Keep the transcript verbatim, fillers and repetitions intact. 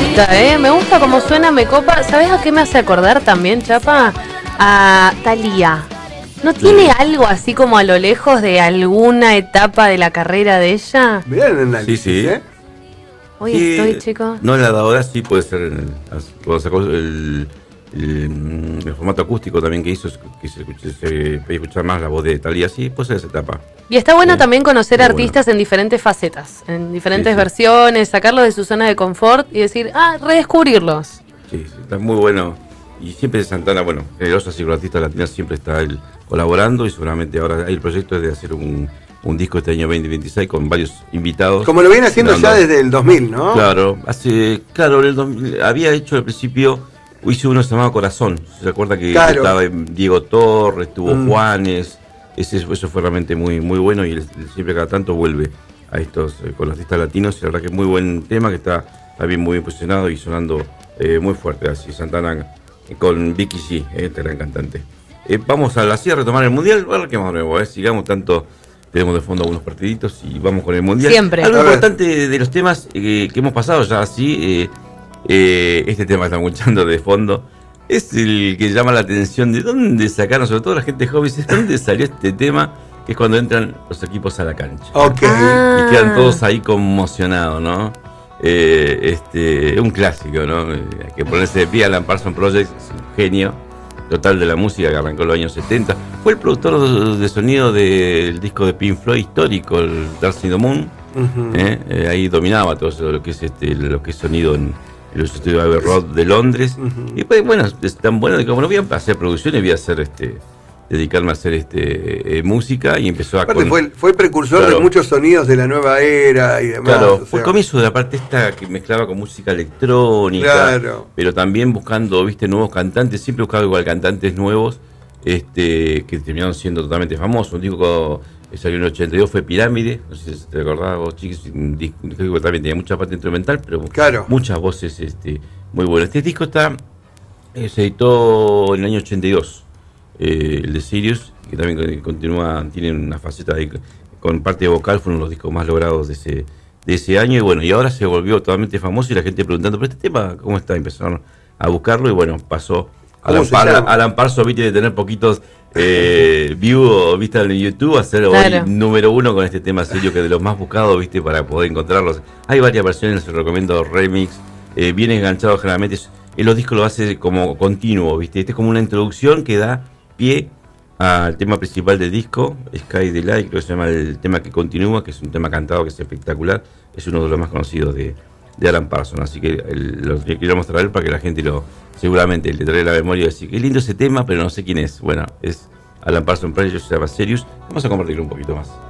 gusta, ¿eh? Me gusta cómo suena, me copa. ¿Sabes a qué me hace acordar también, Chapa? A Thalía. ¿No tiene sí. algo así como a lo lejos de alguna etapa de la carrera de ella? Bien, en la sí, sí. ¿eh? Hoy sí, estoy, chicos. No, la de ahora sí puede ser. El, cuando sacó el, el, el formato acústico también que hizo, que se, se, se puede escuchar más la voz de Thalía, sí, puede ser esa etapa. Y está bueno sí. también conocer Muy artistas bueno. en diferentes facetas, en diferentes sí, sí. versiones, sacarlos de su zona de confort y decir, ah, redescubrirlos. Sí, sí, está muy bueno. Y siempre Santana, bueno, generosa y artistas latinas siempre está él colaborando y seguramente ahora hay el proyecto de hacer un, un disco este año veinte veintiséis con varios invitados. Como lo viene haciendo dando, ya desde el dos mil, ¿no? Claro, hace, claro, en el dos mil, había hecho al principio, hizo uno que se llamaba Corazón, ¿se acuerda que claro. estaba Diego Torres, estuvo mm. Juanes? Ese, eso fue realmente muy muy bueno y él, siempre cada tanto vuelve a estos eh, con los artistas latinos y la verdad que es muy buen tema que está también muy bien posicionado y sonando eh, muy fuerte, así Santana con Vicky G, eh, este gran cantante. Eh, vamos a la silla a retomar el mundial, a ver qué más nuevo, eh, sigamos tanto, tenemos de fondo algunos partiditos y vamos con el mundial. Siempre. Algo importante de los temas eh, que hemos pasado ya así, eh, eh, este tema que estamos escuchando de fondo, es el que llama la atención de dónde sacaron, sobre todo la gente joven, de dónde salió este tema, que es cuando entran los equipos a la cancha. Ok. Ah. Y quedan todos ahí conmocionados, ¿no? Eh, este, un clásico, ¿no? Eh, hay que ponerse de pie. Alan Parsons Project es un genio total de la música que arrancó en los años setenta. Fue el productor de sonido del disco de Pink Floyd histórico, el Dark Side of the Moon. Uh-huh. ¿eh? Eh, ahí dominaba todo eso, lo que es este, lo que es sonido en, en los estudios de Abbey Road de Londres. Uh-huh. Y pues bueno, es tan bueno que como no voy a hacer producciones, voy a hacer este dedicarme a hacer este eh, música y empezó a con... fue, fue precursor claro. de muchos sonidos de la nueva era y demás. Claro, o sea. fue el comienzo de la parte esta que mezclaba con música electrónica, claro. pero también buscando, viste, nuevos cantantes, siempre buscaba igual cantantes nuevos, este, que terminaron siendo totalmente famosos. Un disco que salió en el ochenta y dos fue Pirámide, no sé si te acordás vos, chicos, un disco que también tenía mucha parte instrumental, pero claro. muchas voces este, muy buenas. Este disco está eh, se editó en el año ochenta y dos. Eh, el de Sirius, que también continúa, tiene una faceta de, con parte de vocal, fue uno de los discos más logrados de ese, de ese año, y bueno, y ahora se volvió totalmente famoso y la gente preguntando, pero este tema, ¿cómo está? Empezaron a buscarlo y bueno, pasó. Alan, Par, Alan Parsons, viste, de tener poquitos eh, views, viste, en YouTube, a ser claro. hoy número uno con este tema serio, que es de los más buscados, viste, para poder encontrarlos. Hay varias versiones, les recomiendo remix, eh, bien enganchado generalmente, en los discos lo hace como continuo, viste, este es como una introducción que da pie al tema principal del disco, Sky the Light, creo que se llama el tema que continúa, que es un tema cantado que es espectacular, es uno de los más conocidos de, de Alan Parsons, así que el, lo queríamos traer para que la gente lo, seguramente le trae la memoria y decir, qué lindo ese tema, pero no sé quién es. Bueno, es Alan Parsons Project, se llama Sirius, vamos a compartirlo un poquito más.